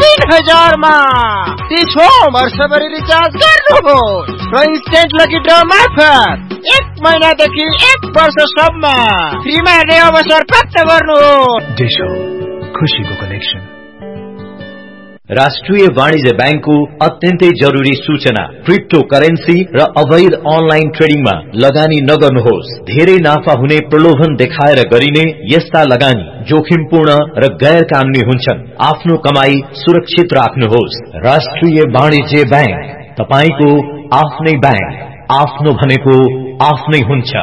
3000 मा 30 वर्षभरि रिचार्ज गर्नुहोस् र इन्स्टेन्ट लकी ड्र मार्फत 1 महिनादेखि 1 वर्षसम्म फ्रीमा हेर्ने अवसर प्राप्त गर्नुहोस्। डेशो खुशीको कनेक्सन। राष्ट्रिय वाणिज्य बैंकको अत्यन्तै जरुरी सूचना, क्रिप्टो करेन्सी र अवैध अनलाइन ट्रेडिङमा लगानी नगर्नुहोस्। धेरै नाफा हुने प्रलोभन देखाएर गरिने यस्ता लगानी जोखिमपूर्ण र गैर कानूनी हुन्छन्। आफ्नो कमाई सुरक्षित राख्नुहोस्। राष्ट्रिय वाणिज्य बैंक, तपाईको आफ्नै बैंक। आफ्नो भनेको आफ्नै हुन्छ।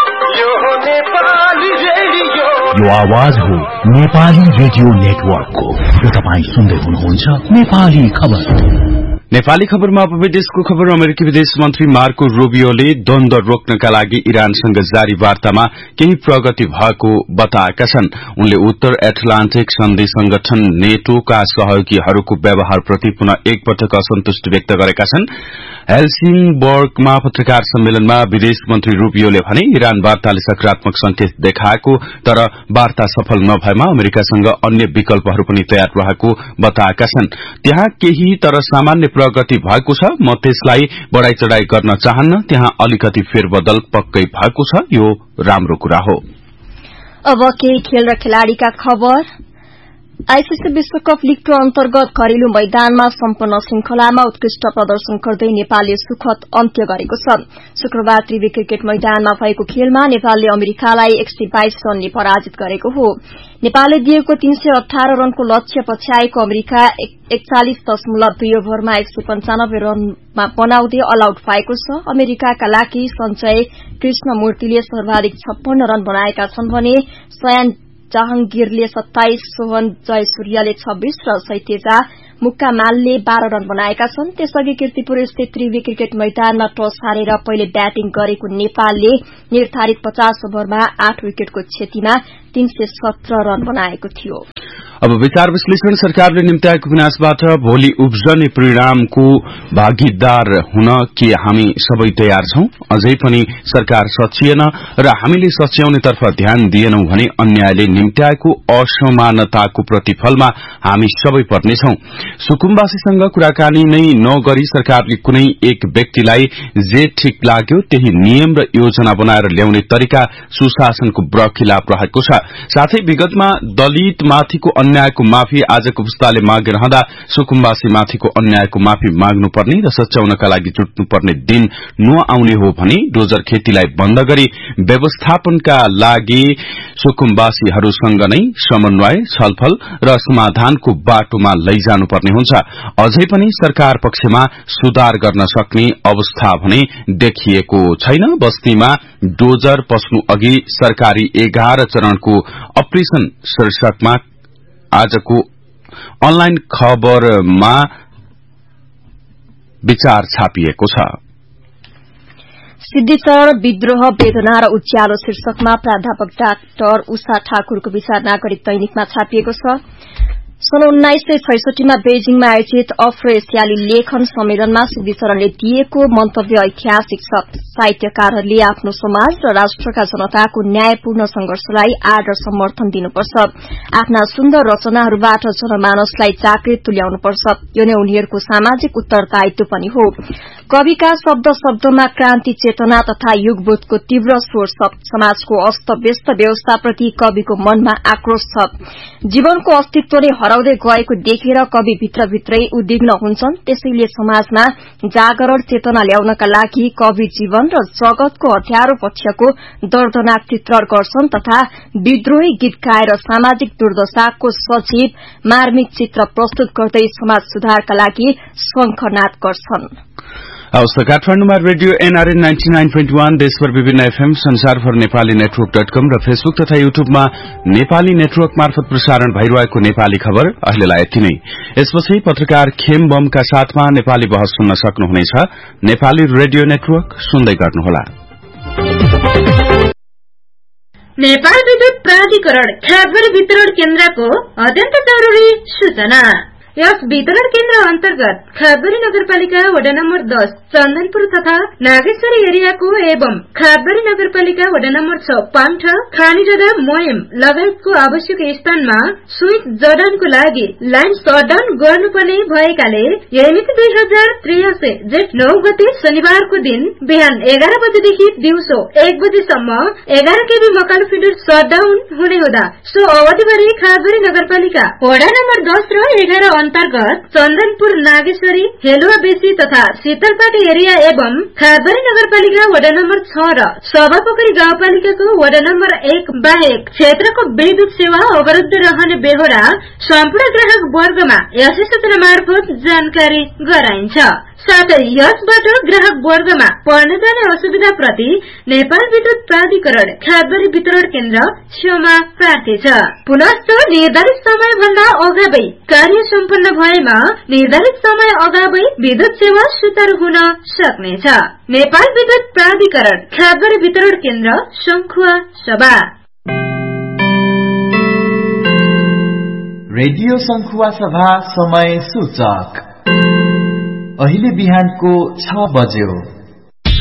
यो आवाज हो नेपाली रेडियो नेटवर्कको र तपाईं सुन्दै हुनुहुन्छ नेपाली खबर। नेपाली खबरमा अब विदेशको खबर। अमेरिकी विदेश मन्त्री मार्को रूबियोले द्वन्द्व रोक्नका लागि इरानसँग जारी वार्तामा केही प्रगति भएको बताएका छन्। उनले उत्तर एटलान्टिक सन्धि संगठन नेटोका सहयोगीहरूको व्यवहारप्रति पुनः एकपटक असन्तुष्टि व्यक्त गरेका छन्। हेल्सिङबर्गमा पत्रकार सम्मेलनमा विदेश मन्त्री रूबियोले भने इरान वार्ताले सकारात्मक संकेत देखाएको, तर वार्ता सफल नभएमा अमेरिकासँग अन्य विकल्पहरू पनि तयार रहेको बताएका छन्। त्यहाँ केही तर सामान्य प्रगति भएको छ। म त्यसलाई बढ़ाई चढ़ाई गर्न चाहन्न। त्यहाँ अलिकति फेरबदल पक्कै भएको छ। यो राम्रो कुरा हो। अब केही खेल र खेलाड़ीका खबर। आईसीसी विश्वकप लीग 2 अन्तर्गत घरेलु मैदानमा सम्पन्न श्रृंखलामा उत्कृष्ट प्रदर्शन गर्दै नेपालले सुखद अन्त्य गरेको छ। शुक्रबार त्रिवी क्रिकेट मैदानमा भएको खेलमा नेपालले अमेरिकालाई 122 रनले पराजित गरेको हो। नेपालले दिएको 318 रनको लक्ष्य पछ्याएको अमेरिका 41.2 ओभरमा 195 रनमा बनाउँदै अल आउट भएको छ। अमेरिकाका लागि सञ्जय कृष्णमूर्तिले सर्वाधिक 56 रन बनाएका छन् भने सयान जहांगीरले 27, सोहन जयसूर्यले 26 र सैतेजा मुक्कामालले 12 रन बनाएका छन्। त्यसअघि कीर्तिपुर स्थित त्रिवी क्रिकेट मैदानमा टस हारेर पहिले ब्याटिङ गरेको नेपालले निर्धारित 50 ओभरमा 8 विकेटको क्षतिमा 317 रन बनाएको थियो। अब विचार विश्लेषण। सरकारले निम्त्याएको विनाशबाट भोलि उब्जने परिणामको भागीदार हुन के हामी सबै तयार छौं? अझै पनि सरकार सचिएन र हामीले सच्याउनेतर्फ ध्यान दिएनौं भने अन्यायले निम्त्याएको असमानताको प्रतिफलमा हामी सबै पर्नेछौं। सुकुम्बासीसँग कुराकानी नै नगरी सरकारले कुनै एक व्यक्तिलाई जे ठिक लाग्यो त्यही नियम र योजना बनाएर ल्याउने तरिका सुशासनको ब्रखिलाप रहेको छ। साथै विगतमा दलित माथिको अन्यायको माफी आजको पुस्ताले मागे रहँदा सुकुम्बासी माथिको अन्यायको माफी माग्नुपर्ने र सच्याउनका लागि जुट्नुपर्ने दिन नआउने हो भने डोजर खेतीलाई बन्द गरी व्यवस्थापनका लागि सुकुम्बासीहरूसँग नै समन्वय, छलफल र समाधानको बाटोमा लैजानुपर्ने हुन्छ। अझै पनि सरकार पक्षमा सुधार गर्न सक्ने अवस्था भने देखिएको छैन। बस्तीमा डोजर पस्नु अघि सरकारी 11 चरणको अपरेशन शीर्षकमा आजको अनलाइन खबरमा विचार छापिएको छ। सिद्धिचरण विद्रोह वेदना र उज्यालो शीर्षकमा प्राध्यापक डाक्टर उषा ठाकुरको विचार नागरिक दैनिकमा छापिएको छ। सन् 1966 मा बेजिङमा आयोजित अफ्रो एसियाली लेखन सम्मेलनमा सिद्धिचरणले दिएको मन्तव्य ऐतिहासिक छ। साहित्यकारहरूले आफ्नो समाज र राष्ट्रका जनताको न्यायपूर्ण संघर्षलाई आड र समर्थन दिनुपर्छ। आफ्ना सुन्दर रचनाहरूबाट जनमानसलाई जागृत तुल्याउनुपर्छ। यो नै उनीहरूको सामाजिक उत्तरदायित्व पनि हो। कविका शब्द शब्दमा क्रान्ति चेतना तथा युगबोधको तीव्र स्वर छ। समाजको अस्तव्यस्त व्यवस्थाप्रति कविको मनमा आक्रोश छ। जीवनको अस्तित्व नै हराउँदै गएको देखेर कवि भित्रभित्रै उद्विग्न हुन्छन्। त्यसैले समाजमा जागरण चेतना ल्याउनका लागि कवि जीवन र जगतको अध्यारो पक्षको दर्दनाक चित्रण गर्छन् तथा विद्रोही गीत गाएर सामाजिक दुर्दशाको सजीव मार्मिक चित्र प्रस्तुत गर्दै समाज सुधारका लागि शंखनाद गर्छन्। अवस्था काठमाडौँमा रेडियो एनआरएन 99.1, देशभर विभिन्न एफएम, संसारभर नेपाली नेटवर्क.com र फेसबुक तथा युट्युबमा नेपाली नेटवर्क मार्फत प्रसारण भइरहेको नेपाली खबर अहिलेलाई यति नै। यसपछि पत्रकार खेम बमका साथमा नेपाली बहस सुन्न सक्नुहुनेछ। नेपाली रेडियो नेटवर्क सुन्दै गर्नुहोला। नेपाल विद्युत प्राधिकरण खाद्य वितरण केन्द्रको अत्यन्त जरुरी सूचना। यस वितरण केन्द्र अन्तर्गत खादबारी नगरपालिका वडा नम्बर 10 चन्दनपुर तथा नागेश्वरी एरियाको एवं खादबारी नगरपालिका वडा नम्बर 6 पाङठा खानीजोडा मोयम लगायतको आवश्यक स्थानमा स्विच जडानको लागि लाइन सटडाउन गर्नुपर्ने भएकाले यही मिति 2083 जेठ 9 गते शनिबारको दिन बिहान 11 बजेदेखि दिउँसो 1 बजेसम्म 11 केबी मकालो फिडर सटडाउन हुने हुँदा सो अवधिभरि खादबारी नगरपालिका वडा नम्बर 10 र 11 अन्तर्गत चन्दनपुर नागेश्वरी हेलुवा बेसी तथा शीतलपाटी एरिया एवं खादबारी नगरपालिका वडा नम्बर 6 र सभापोखरी गाउँपालिकाको वडा नम्बर 1 बाहेक क्षेत्रको विद्युत सेवा अवरुद्ध रहने बेहोरा सम्पूर्ण ग्राहक वर्गमा यसै सूचना मार्फत जानकारी गराइन्छ। साथै यसबाट ग्राहक वर्गमा पर्न जाने असुविधा प्रति नेपाल विद्युत प्राधिकरण खादबारी वितरण केन्द्र क्षमा प्रार्थी छ। पुनश्च निर्धारित समय भन्दा अगावै कार्य सम्पन्न भएमा निर्धारित समय अगावै विद्युत सेवा सुचारू हुन सक्नेछ। नेपाल विद्युत प्राधिकरण खादबारी वितरण केन्द्र शंखुवा सभा। रेडियो शंखुवा सभा समय सूचक अहिले बिहानको 6 बज्यो।